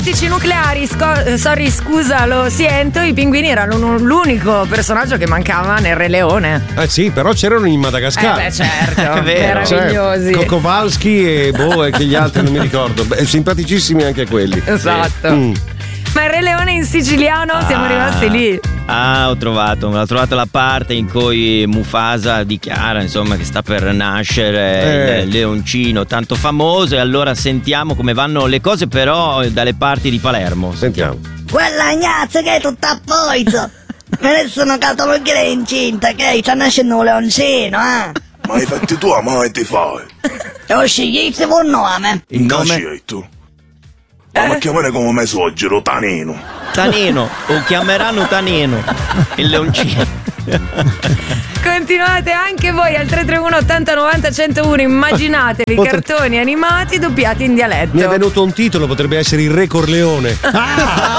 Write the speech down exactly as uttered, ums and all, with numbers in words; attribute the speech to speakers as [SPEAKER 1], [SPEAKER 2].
[SPEAKER 1] Tattici nucleari, sco- sorry scusa lo sento, i pinguini erano l'unico personaggio che mancava nel Re Leone.
[SPEAKER 2] Eh sì, però c'erano in Madagascar.
[SPEAKER 1] Eh beh certo,
[SPEAKER 2] È vero.
[SPEAKER 1] meravigliosi.
[SPEAKER 2] Cioè, Kokovalski e boh e che gli altri non mi ricordo. Beh, simpaticissimi anche quelli.
[SPEAKER 1] Esatto.
[SPEAKER 2] Mm.
[SPEAKER 1] Ma il Re Leone in siciliano siamo
[SPEAKER 3] Ah.
[SPEAKER 1] rimasti lì.
[SPEAKER 3] Ah, ho trovato, ho trovato la parte in cui Mufasa dichiara insomma che sta per nascere
[SPEAKER 2] Eh.
[SPEAKER 3] il leoncino tanto famoso, e allora sentiamo come vanno le cose però dalle parti di Palermo.
[SPEAKER 2] Sentiamo.
[SPEAKER 4] Quella gnazza che è tutta a poizzo. Me ne sono cataloghe incinta, che sta nascendo un leoncino, eh?
[SPEAKER 5] Ma hai fatti tu, ma che ti fai?
[SPEAKER 4] Lo scegliete un nome.
[SPEAKER 3] Il nome?
[SPEAKER 5] Che tu? Ma mi chiamare come me suocero, Tanino.
[SPEAKER 3] Tanino, o chiameranno Tanino, il leoncino.
[SPEAKER 1] Continuate anche voi al tre tre uno ottanta novanta centouno. Immaginatevi
[SPEAKER 2] Potre-
[SPEAKER 1] cartoni animati doppiati in dialetto.
[SPEAKER 2] Mi è venuto un titolo, potrebbe essere il Re Corleone.
[SPEAKER 1] Ah,